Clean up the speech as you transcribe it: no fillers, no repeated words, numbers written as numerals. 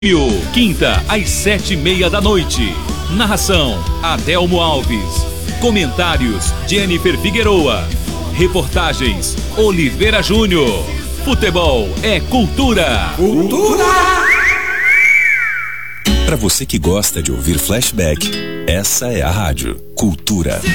Quinta, às 7:30 da noite. Narração: Adelmo Alves. Comentários: Jennifer Figueroa. Reportagens: Oliveira Júnior. Futebol é cultura. Cultura! Para você que gosta de ouvir flashback, essa é a Rádio Cultura.